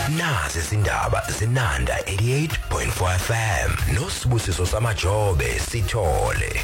Nazi izindaba zinanda 88.4 FM noSibusiso Samajobe Sithole.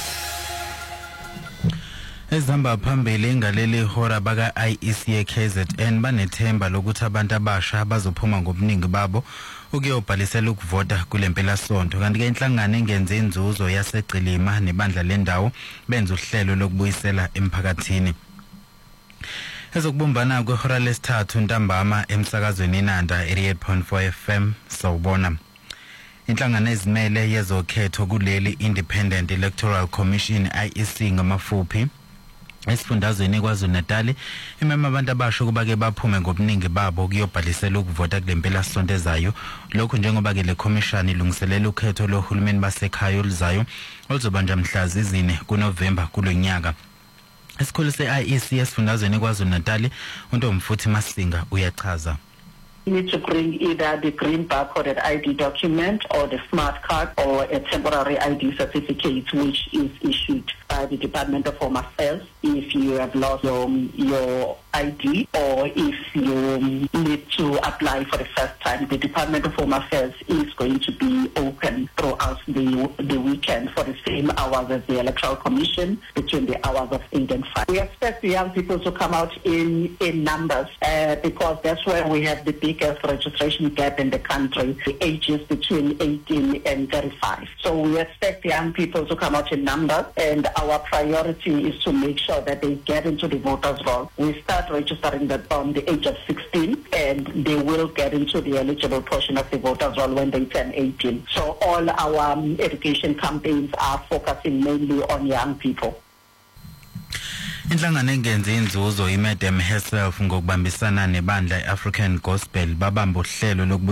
Ezihamba phambili ngaleli hora baka IEC KZN banethemba lokuthi abantu abasha bazophuma ngobuningi babo ukuyobhalisela ukuvota kulempela sonto, kanti ke inhlangano engenze inzuzo yaseGcilima nebandla lendawo benza uhlelo lokubuyisela emphakathini. Ezokubumbana kwehora lesithathu ntambama emsakazweni Inanda 88.4 FM sawubona. Inhlangano ezimele yezokhetho kuleli Independent Electoral Commission IEC ngamafuphi esifundazweni KwaZulu-Natal imema abantu abasho kuba ke baphume ngobuningi babo kuyobhalisela ukuvota kulempela sonto ezayo, lokho njengoba ke le commission ilungiselela ukhetho lohulumeni basekhaya oluzayo oluzobanjwa mhla zine kuNovember kulonyaka. Esikhulu se-IEC esifundazweni KwaZulu-Natal uNtomfuthi Masinga uyachaza. You need to bring either the green barcoded ID document or the smart card or a temporary ID certificate which is issued by the Department of Home Affairs if you have lost your ID or if you need to apply for the first time. The Department of Home Affairs is going to be open throughout the weekend for the same hours as the Electoral Commission between the hours of 8 and 5. We expect the young people to come out in numbers because that's where we have the biggest registration gap in the country, the ages between 18 and 35. So we expect young people to come out in numbers, and our priority is to make sure that they get into the voters' roll. We start registering them on the age of 16, and they will get into the eligible portion of the voters' roll when they turn 18. So all our education campaigns are focusing mainly on young people. Inhlangano engenze inzuzo iMadam herself ngokubambisana nebandla iAfrican Gospel babamba uhlelo